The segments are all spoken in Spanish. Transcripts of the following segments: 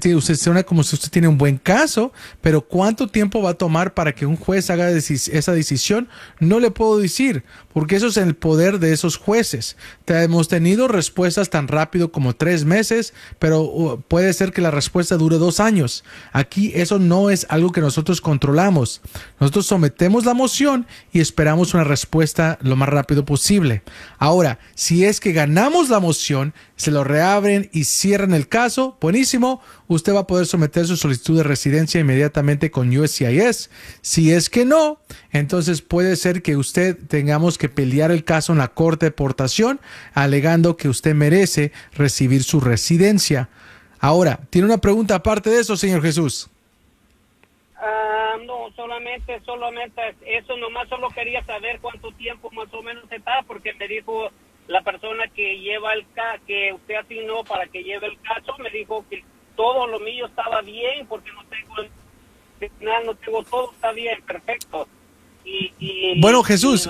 usted suena como si usted tiene un buen caso, pero ¿cuánto tiempo va a tomar para que un juez haga esa decisión? No le puedo decir, porque eso es en el poder de esos jueces. Hemos tenido respuestas tan rápido como 3 meses, pero puede ser que la respuesta dure 2 años. Aquí eso no es algo que nosotros controlamos. Nosotros sometemos la moción y esperamos una respuesta lo más rápido posible. Ahora, si es que ganamos la moción, se lo reabren y cierran el caso, buenísimo, usted va a poder someter su solicitud de residencia inmediatamente con USCIS. Si es que no, entonces puede ser que usted tengamos que pelear el caso en la corte de deportación, alegando que usted merece recibir su residencia. Ahora, ¿tiene una pregunta aparte de eso, señor Jesús? No, solamente eso, nomás solo quería saber cuánto tiempo más o menos está, porque me dijo la persona que lleva que usted asignó para que lleve el caso, me dijo que todo lo mío estaba bien, porque no tengo todo, está bien, perfecto. Bueno, Jesús,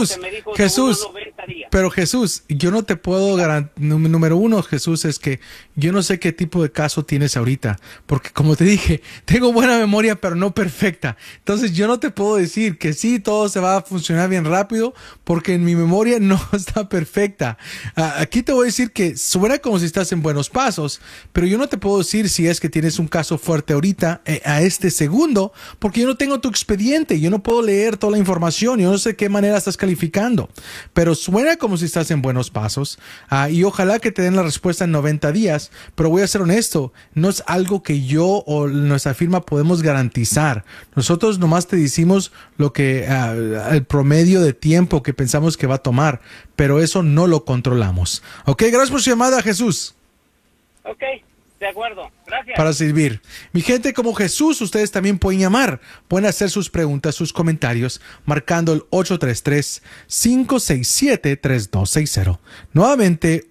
pero Jesús, yo no te puedo garantizar, número uno, Jesús, es que yo no sé qué tipo de caso tienes ahorita, porque como te dije, tengo buena memoria, pero no perfecta. Entonces yo no te puedo decir que sí, todo se va a funcionar bien rápido, porque en mi memoria no está perfecta. Aquí te voy a decir que suena como si estás en buenos pasos, pero yo no te puedo decir si es que tienes un caso fuerte ahorita, a este segundo, porque yo no tengo tu expediente, yo no puedo leer toda la información, yo no sé qué manera estás calificando, pero suena como si estás en buenos pasos, y ojalá que te den la respuesta en 90 días, pero voy a ser honesto, no es algo que yo o nuestra firma podemos garantizar. Nosotros nomás te decimos lo que el promedio de tiempo que pensamos que va a tomar, pero eso no lo controlamos. Ok, gracias por su llamada, Jesús. Ok. De acuerdo, gracias. Para servir. Mi gente, como Jesús, ustedes también pueden llamar. Pueden hacer sus preguntas, sus comentarios, marcando el 833-567-3260. Nuevamente,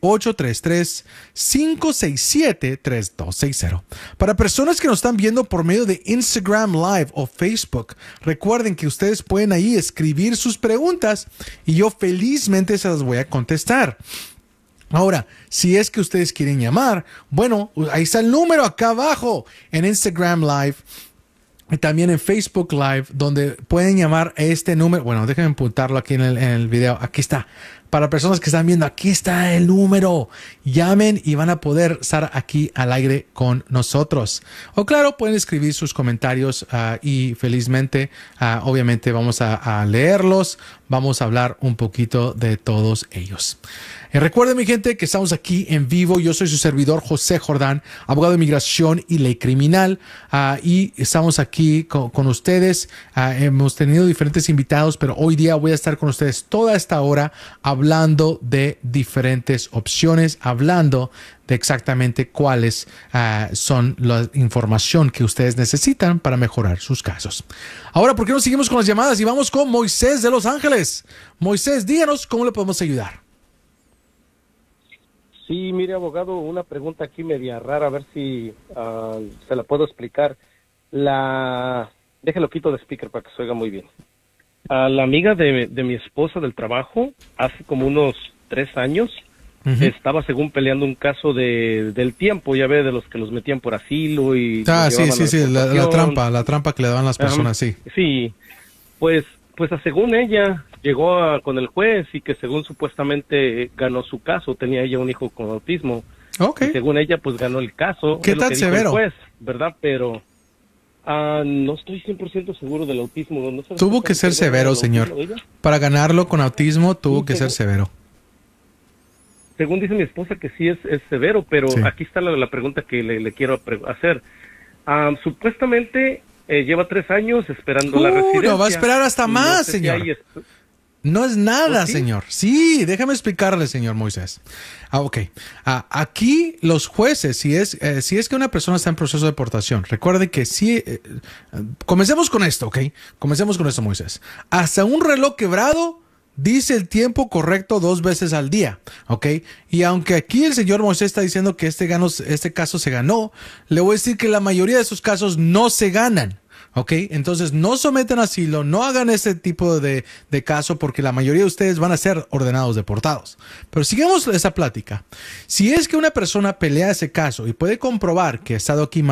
833-567-3260. Para personas que nos están viendo por medio de Instagram Live o Facebook, recuerden que ustedes pueden ahí escribir sus preguntas y yo felizmente se las voy a contestar. Ahora, si es que ustedes quieren llamar, bueno, ahí está el número acá abajo en Instagram Live y también en Facebook Live, donde pueden llamar a este número. Bueno, déjenme apuntarlo aquí en el video. Aquí está. Para personas que están viendo, aquí está el número. Llamen y van a poder estar aquí al aire con nosotros. O claro, pueden escribir sus comentarios y felizmente, obviamente vamos a leerlos. Vamos a hablar un poquito de todos ellos. Recuerden, mi gente, que estamos aquí en vivo. Yo soy su servidor, José Jordán, abogado de inmigración y ley criminal. Y estamos aquí con ustedes. Hemos tenido diferentes invitados, pero hoy día voy a estar con ustedes toda esta hora hablando de diferentes opciones, hablando de exactamente cuáles son la información que ustedes necesitan para mejorar sus casos. Ahora, ¿por qué no seguimos con las llamadas y vamos con Moisés de Los Ángeles? Moisés, díganos cómo le podemos ayudar. Sí, mire, abogado, una pregunta aquí media rara, a ver si se la puedo explicar. Déjalo quito de speaker para que se oiga muy bien. La amiga de mi esposa del trabajo, hace como unos 3 años, estaba según peleando un caso del tiempo, ya ve, de los que los metían por asilo y... sí, la trampa que le daban las personas, sí. Sí, pues según ella, llegó con el juez y que según supuestamente ganó su caso, tenía ella un hijo con autismo. Okay. Y según ella, pues ganó el caso. ¿Qué tan severo? El juez, ¿verdad? Pero no estoy 100% seguro del autismo. No sé, tuvo que ser severo, señor. Para ganarlo con autismo, tuvo que ser severo. Según dice mi esposa que sí es severo, pero sí. Aquí está la pregunta que le quiero hacer. Supuestamente... lleva 3 años esperando la residencia. No, va a esperar hasta más, señor. No es nada, ¿sí? Señor. Sí, déjame explicarle, señor Moisés. Ok. Aquí los jueces, si es que una persona está en proceso de deportación, recuerde que sí. Comencemos con esto, ¿ok? Comencemos con esto, Moisés. Hasta un reloj quebrado dice el tiempo correcto 2 veces al día, ¿ok? Y aunque aquí el señor Moisés está diciendo que este caso se ganó, le voy a decir que la mayoría de esos casos no se ganan, ¿ok? Entonces no sometan asilo, no hagan ese tipo de caso porque la mayoría de ustedes van a ser ordenados deportados. Pero sigamos esa plática. Si es que una persona pelea ese caso y puede comprobar que ha estado aquí